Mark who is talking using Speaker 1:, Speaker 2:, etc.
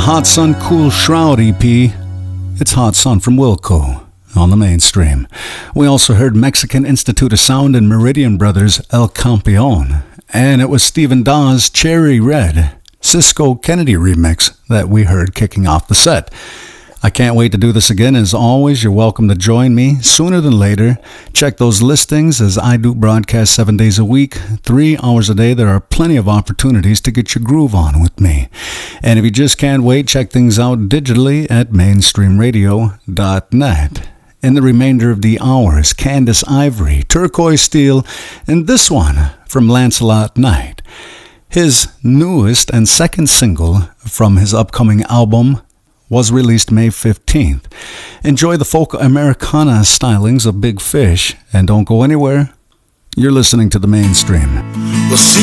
Speaker 1: Hot Sun Cool Shroud EP. It's Hot Sun from Wilco on the Mainstream. We also heard Mexican Institute of Sound and Meridian Brothers El Campeon. And it was Stephen Dawes' Cherry Red, Cisco Kennedy remix that we heard kicking off the set. I can't wait to do this again. As always, you're welcome to join me sooner than later. Check those listings as I do broadcast 7 days a week, 3 hours a day. There are plenty of opportunities to get your groove on with me. And if you just can't wait, check things out digitally at mainstreamradio.net. In the remainder of the hours, Candace Ivory, Turquoise Steel, and this one from Lancelot Knight. His newest and second single from his upcoming album was released May 15th. Enjoy the folk Americana stylings of Big Fish, and don't go anywhere. You're listening to The Mainstream.
Speaker 2: We'll see